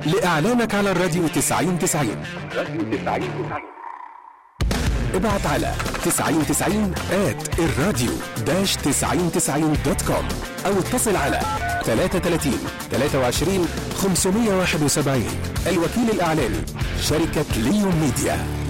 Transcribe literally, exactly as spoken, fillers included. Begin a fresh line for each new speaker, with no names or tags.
لإعلانك على الراديو تسعين تسعين ابعت على تسعين تسعين آت الراديو داش تسعين تسعين دوت كوم أو اتصل على ثلاثة ثلاثين ثلاثة وعشرين خمسمية وواحد وسبعين. الوكيل الإعلاني شركة ليون ميديا.